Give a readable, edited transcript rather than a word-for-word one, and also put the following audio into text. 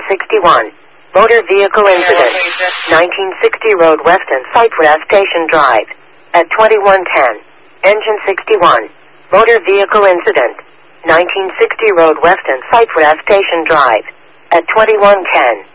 61. Motor vehicle incident. 1960 Road Weston Cypress Station Drive. At 2110. Engine 61. Motor vehicle incident. 1960 Road Weston Cypress Station Drive. At 2110.